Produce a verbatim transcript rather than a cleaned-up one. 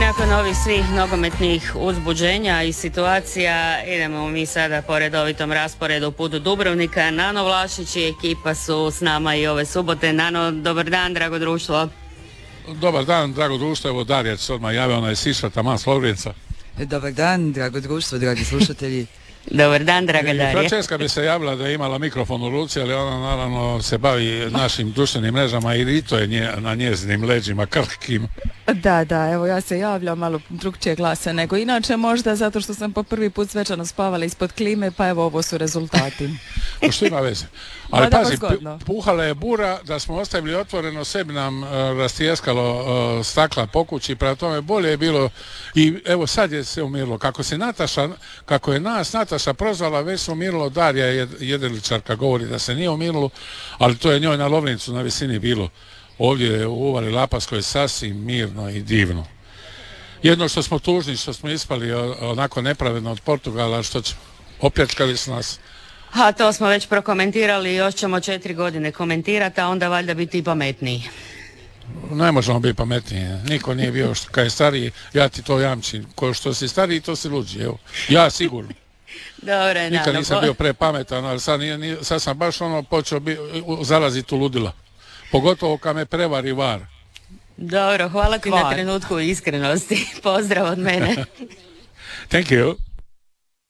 nakon ovih svih nogometnih uzbuđenja i situacija idemo mi sada po redovitom rasporedu put do Dubrovnika. Nano Vlašić i ekipa su s nama i ove subote. Nano, dobar dan, drago društvo. Dobar dan, drago društvo. Evo Darija se odmah javio, ona je sišla taman s Lovrijenca. Dobar dan, drago društvo, dragi slušatelji. Dobar dan, draga Darija. Francesca bi se javila da je imala mikrofon u ruci, ali ona naravno se bavi našim društvenim mrežama i to je nje, na njezinim leđima krhkim. Da, da, evo ja se javljam malo drugčije glasa nego inače, možda zato što sam po prvi put svečano spavala ispod klime, pa evo ovo su rezultati. No što ima veze. Ali da, pazi, puhala je bura, da smo ostavili otvoreno, sebi nam uh, rastijeskalo uh, stakla po kući, prema tome bolje je bilo i evo sad je se umirilo. Kako se Nataša, kako je nas Nataša prozvala, već se umirilo. Darija je jediličarka, govori da se nije umirilo, ali to je njoj na Lovrincu na visini bilo. Ovdje je u Uvali Lapaskoj sasvim mirno i divno. Jedno što smo tužni, što smo ispali onako nepravedno od Portugala, što će, opljačkali su nas. A to smo već prokomentirali, još ćemo četiri godine komentirati, a onda valjda biti i pametniji. Ne možemo biti pametniji, niko nije bio što, kad je stariji, ja ti to jamčim, ko što si stariji, to si luđi, evo, ja sigurno. Dobre, nikad nano, nisam po... bio prepametan, ali sad, nije, nije, sad sam baš ono počeo bi, zalaziti u ludila. Pogotovo kad me prevari var. Dobro, hvala ti Kvar. na trenutku iskrenosti. Pozdrav od mene. Thank you.